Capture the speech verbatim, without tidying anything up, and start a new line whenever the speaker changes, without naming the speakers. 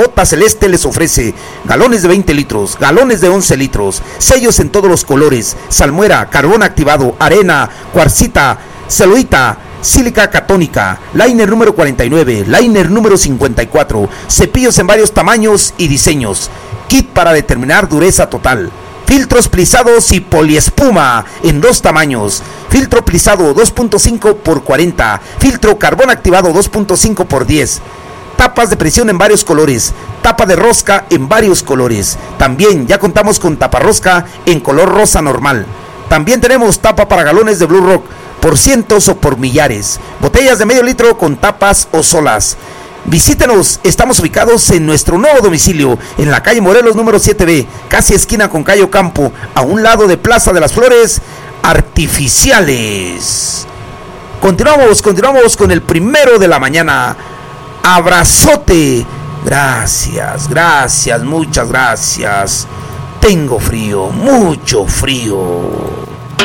Flota Celeste les ofrece galones de veinte litros, galones de once litros, sellos en todos los colores, salmuera, carbón activado, arena, cuarcita, celuita, sílica catónica, liner número cuarenta y nueve, liner número cincuenta y cuatro, cepillos en varios tamaños y diseños, kit para determinar dureza total, filtros plisados y poliespuma en dos tamaños, filtro plisado dos punto cinco por cuarenta, filtro carbón activado dos punto cinco por diez, tapas de presión en varios colores, tapa de rosca en varios colores. También ya contamos con taparrosca en color rosa normal. También tenemos tapa para galones de Blue Rock por cientos o por millares, botellas de medio litro con tapas o solas. Visítenos, estamos ubicados en nuestro nuevo domicilio, en la calle Morelos número siete B, casi esquina con Cayo Campo, a un lado de Plaza de las Flores Artificiales. Continuamos, continuamos con el primero de la mañana. Abrazote. Gracias, gracias, muchas gracias. Tengo frío, mucho frío.